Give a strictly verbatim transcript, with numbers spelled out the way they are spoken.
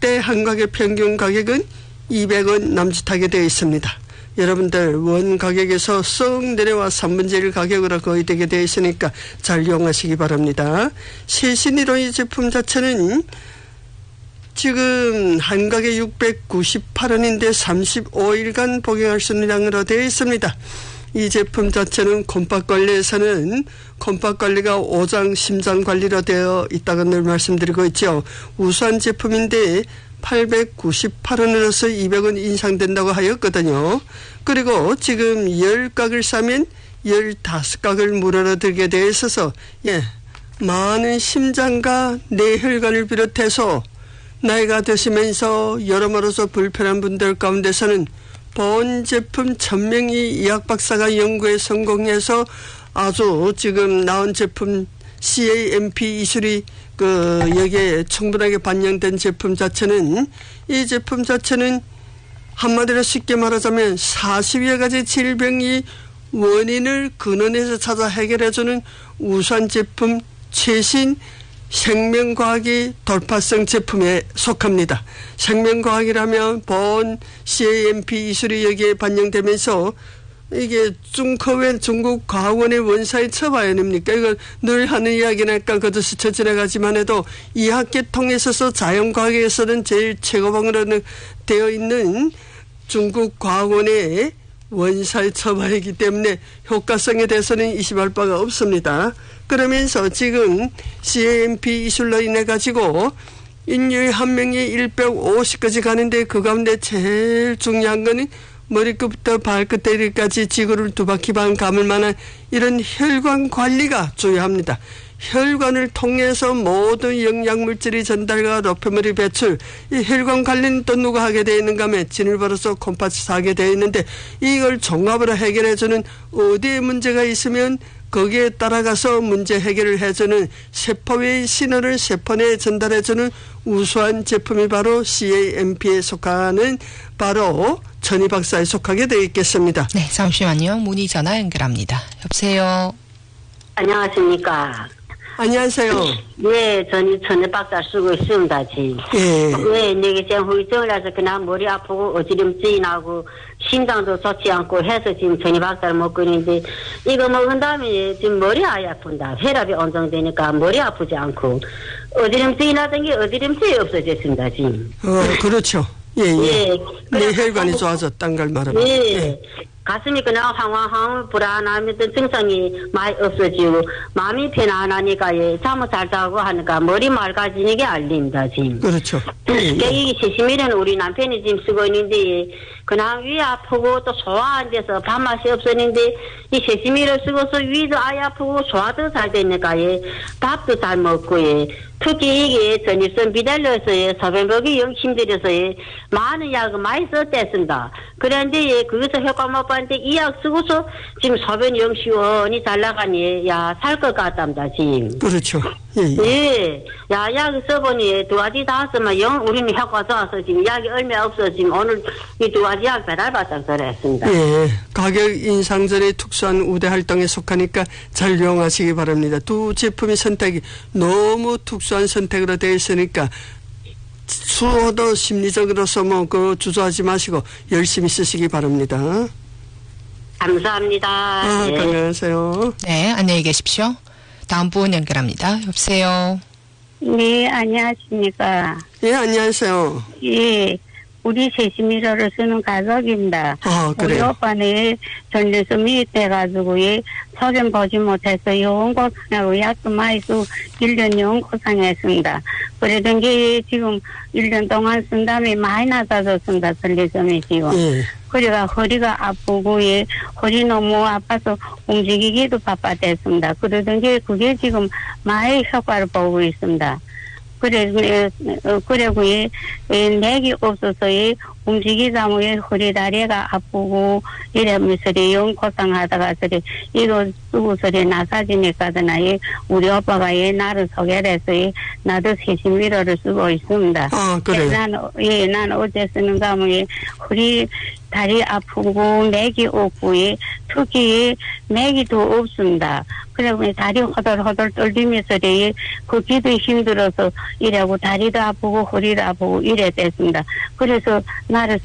현재 한 가게 평균 가격은 이백 원 남짓하게 되어 있습니다. 여러분들 원 가격에서 쏙 내려와 삼 분의 일 가격으로 거의 되게 되어 있으니까 잘 이용하시기 바랍니다. 최신으로 이 제품 자체는 지금 한 가게 육백구십팔 원인데 삼십오 일간 복용할 수 있는 양으로 되어 있습니다. 이 제품 자체는 콤팍 관리에서는 콤팍 관리가 오장 심장 관리로 되어 있다고 늘 말씀드리고 있죠. 우수한 제품인데 팔백구십팔 원으로서 이백 원 인상된다고 하였거든요. 그리고 지금 십 각을 사면 십오 각을 무료로 들게 되어 있어서 예, 많은 심장과 뇌혈관을 비롯해서 나이가 드시면서 여러모로서 불편한 분들 가운데서는 본 제품 천명희 의학박사가 연구에 성공해서 아주 지금 나온 제품 캅 이술이 그 여기에 충분하게 반영된 제품 자체는 이 제품 자체는 한마디로 쉽게 말하자면 사십여 가지 질병이 원인을 근원에서 찾아 해결해주는 우수한 제품 최신 생명과학이 돌파성 제품에 속합니다. 생명과학이라면 본 캅 이술이 여기에 반영되면서 이게 중科院 중국 과학원의 원사의 처바야 됩니까? 이거 늘 하는 이야기니까 그것도 스쳐 지나가지만 해도 이학계통에 있어서 자연과학에서는 제일 최고봉으로 되어 있는 중국 과학원의 원사의 처바이기 때문에 효과성에 대해서는 의심할 바가 없습니다. 그러면서 지금 캅 이술로 인해 가지고 인류의 한 명이 백오십 까지 가는데 그 가운데 제일 중요한 거는 머리끝부터 발끝까지 지구를 두 바퀴 반 감을 만한 이런 혈관 관리가 중요합니다. 혈관을 통해서 모든 영양물질이 전달과 노폐물이 배출, 이 혈관 관리는 또 누가 하게 되어 있는가 하면 진일보로서 콤파스가 하게 되어 있는데 이걸 종합으로 해결해주는 어디에 문제가 있으면 거기에 따라가서 문제 해결을 해주는 세포의 신호를 세포 내에 전달해주는 우수한 제품이 바로 캅에 속하는 바로 전희 박사에 속하게 되어 있겠습니다. 네, 잠시만요. 문의 전화 연결합니다. 여보세요. 안녕하십니까. 안녕하세요. 네, 저는 전희 박사 쓰고 있습니다, 지. 예. 네, 내게 지금 후유증이라서 그냥 머리 아프고 어지럼증이 나고 심장도 좋지 않고 해서 지금 전희 박사를 먹고 있는데 이거 먹은 다음에 지금 머리 아예 아픈다. 혈압이 안정되니까 머리 아프지 않고 어지럼증이 나던 게 어지럼증이 없어졌습니다, 지금. 어, 그렇죠. 예, 예. 예. 내 혈관이 좋아졌단 걸 말합니다. 예. 예. 가슴이 그냥 황황황 불안하면 증상이 많이 없어지고 마음이 편안하니까 예, 잠을 잘 자고 하니까 머리 맑아지는 게 알립니다, 지금. 그렇죠. 예, 예. 이게 칠십일은 우리 남편이 지금 쓰고 있는데 그냥 위 아프고 또 소화 안 돼서 밥맛이 없었는데 이 칠십일을 쓰고서 위도 아예 아프고 소화도 잘 되니까 예, 밥도 잘 먹고 예. 특히 이게 전립선 비달려서 예, 소변 보기 영 힘들어서 예, 많은 약을 많이 썼댔습니다. 그런데 예, 거기서 효과 못 봤는데 이 약 쓰고서 지금 소변이 영 시원히 잘 나가니 야, 살 것 같답니다, 지금. 그렇죠. 예, 예. 예. 야, 약 써보니 두 가지 다 쓰면 영 우리는 효과 좋아서 지금 약이 얼마 없어 지금 오늘 이 두 가지 약 배달받아서 그랬습니다. 예. 가격 인상 전에 특수한 우대 활동에 속하니까 잘 이용하시기 바랍니다. 두 제품의 선택이 너무 특수한 선택으로 되어 있으니까 수호도 심리적으로서 뭐 그 주저하지 마시고 열심히 쓰시기 바랍니다. 감사합니다. 아, 예. 건강하세요. 네, 안녕히 계십시오. 다음 분 연결합니다. 여보세요. 네, 안녕하십니까. 예, 안녕하세요. 예, 우리 세시미러를 쓰는 가족입니다. 아, 우리 그래요? 오빠는 전립선이 돼가지고, 예, 소변 보지 못해서 영고상하고 약도 많이 쓰고 일 년 영고상했습니다. 그러던 게 지금 일 년 동안 쓴 다음에 많이 낮아졌습니다. 전립선이 지금. 예. 그래가 허리가 아프고, 예, 허리 너무 아파서 움직이기도 바빠졌습니다. 그러던 게 그게 지금 많이 효과를 보고 있습니다. 그래, 그래고, 예, 맥이 없어서, 예, 움직이다 보니 허리 다리가 아프고, 이러면서, 영 고생하다가, 저리, 이거 쓰고, 저리, 나사지니까잖아, 예, 우리 오빠가, 예, 나를 소개를 해서, 예, 나도 세심미러를 쓰고 있습니다. 아, 그래요? 난, 예, 난 어제 쓰는가 하면, 예, 허리, 다리 아프고 맥이 없고 예, 특히 맥이 더 없습니다. 그러고 다리 허덜허덜 떨리면서 예, 걷기도 힘들어서 이래고 다리도 아프고 허리도 아프고 이래 됐습니다. 그래서 나를